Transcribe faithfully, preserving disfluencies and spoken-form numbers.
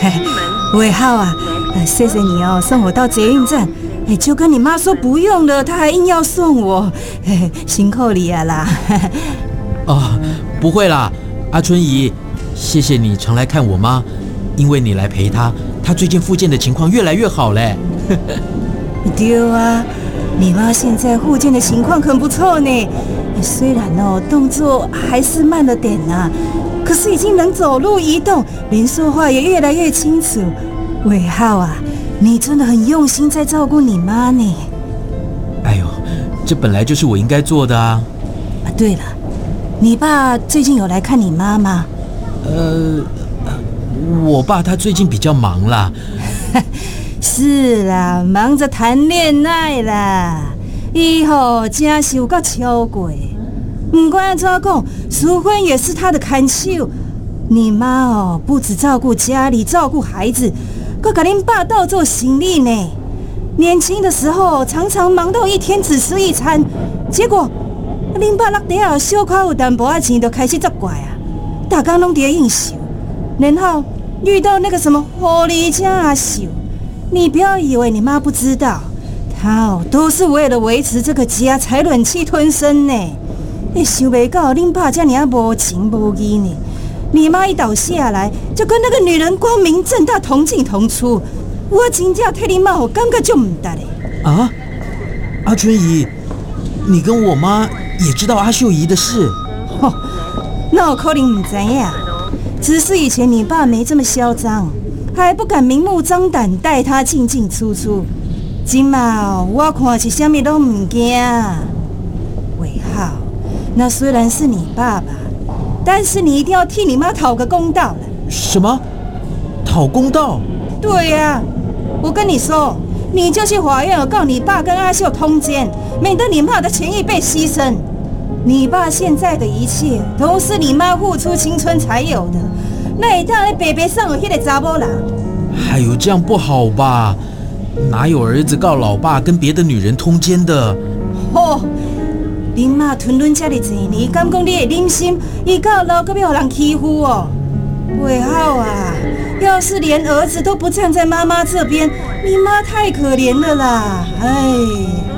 伟浩啊，谢谢你哦，送我到捷运站。哎，就跟你妈说不用了，她还硬要送我，辛苦你啊啦。 哦，不会啦，阿春姨，谢谢你常来看我妈，因为你来陪她，她最近复健的情况越来越好嘞。 对啊，你妈现在复健的情况很不错呢，虽然哦动作还是慢了点啊，可是已经能走路移动，连说话也越来越清楚。伟浩啊，你真的很用心在照顾你妈呢。 哎呦，这本来就是我应该做的啊。 啊，对了，你爸最近有来看你妈吗？ 呃，我爸他最近比较忙啦。 是啦，忙着谈恋爱啦。以后真是有够超过。不管怎讲，淑芬也是他的看手。你妈哦，不只照顾家里，照顾孩子。还把恁爸当做行李呢。年轻的时候常常忙到一天只吃一餐，结果恁爸落地后小可有淡薄仔钱就开始作怪啊，大家拢在应酬，然后遇到那个什么狐狸精阿秀，你不要以为你妈不知道，她哦都是为了维持这个家才忍气吞声呢。你想不到恁爸这样无情无义呢。你妈一倒下来，就跟那个女人光明正大同进同出，我真正替你妈，我感觉就唔得嘞。 啊，阿春姨，你跟我妈也知道阿秀姨的事？ 哦，那我可能唔知呀，只是以前你爸没这么嚣张，还不敢明目张胆带她进进出出。今嘛，我看是什么都唔惊。伟浩，那虽然是你爸爸。但是你一定要替你妈讨个公道了。 什么？讨公道？ 对呀、啊，我跟你说，你就去法院告你爸跟阿秀通奸，免得你妈的权益被牺牲。你爸现在的一切都是你妈付出青春才有的，那一趟白白送了那个查某人。 还有这样不好吧？哪有儿子告老爸跟别的女人通奸的？ 哦。恁妈吞忍这么多年，敢讲你会忍心伊到老阁要人欺负哦？伟浩啊，要是连儿子都不站在妈妈这边，你妈太可怜了啦！哎。